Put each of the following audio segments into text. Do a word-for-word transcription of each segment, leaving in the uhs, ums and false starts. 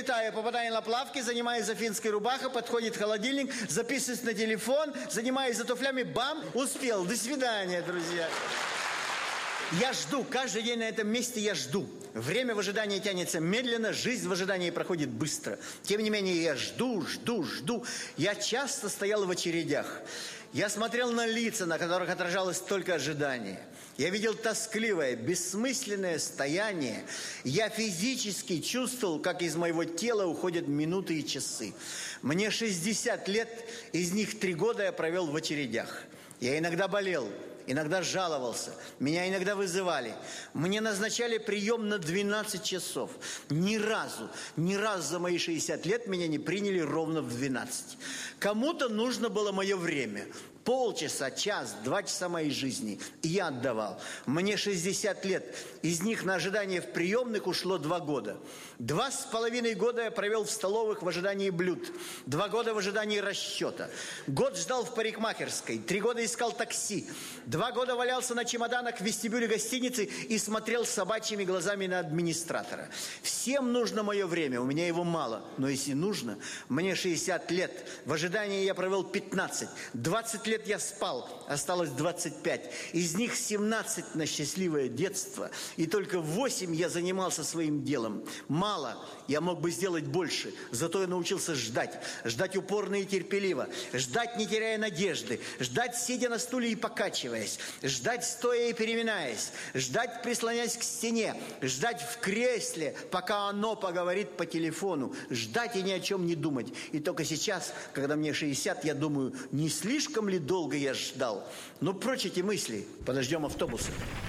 Прилетаю, попадаю на плавки, занимаюсь за финской рубахой, подходит холодильник, записываюсь на телефон, занимаюсь за туфлями, бам, успел. До свидания, друзья. Я жду, каждый день на этом месте я жду. Время в ожидании тянется медленно, жизнь в ожидании проходит быстро. Тем не менее, я жду, жду, жду. Я часто стоял в очередях. Я смотрел на лица, на которых отражалось только ожидание. Я видел тоскливое, бессмысленное стояние. Я физически чувствовал, как из моего тела уходят минуты и часы. Мне шестьдесят лет, из них три года я провел в очередях. Я иногда болел. Иногда жаловался, меня иногда вызывали. Мне назначали прием на двенадцать часов. Ни разу, ни разу за мои шестьдесят лет меня не приняли ровно в двенадцать. Кому-то нужно было мое время. Полчаса, час, два часа моей жизни. И я отдавал. Мне шестьдесят лет. Из них на ожидание в приемных ушло два года. Два с половиной года я провел в столовых в ожидании блюд. Два года в ожидании расчета. Год ждал в парикмахерской. Три года искал такси. Два года валялся на чемоданах в вестибюле гостиницы и смотрел собачьими глазами на администратора. Всем нужно мое время. У меня его мало. Но если нужно, мне шестьдесят лет. В ожидании я провел пятнадцать. двадцать лет я спал, осталось двадцать пять. Из них семнадцать на счастливое детство. И только восемь я занимался своим делом. Мало, я мог бы сделать больше. Зато я научился ждать. Ждать упорно и терпеливо. Ждать, не теряя надежды. Ждать, сидя на стуле и покачиваясь. Ждать, стоя и переминаясь. Ждать, прислоняясь к стене. Ждать в кресле, пока оно поговорит по телефону. Ждать и ни о чем не думать. И только сейчас, когда мне шестьдесят, я думаю, не слишком ли долго я ждал? Но прочь эти мысли. Подождем автобуса.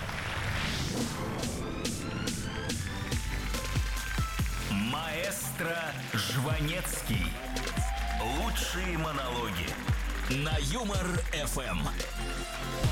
Маэстро Жванецкий. Лучшие монологи на Юмор эф эм.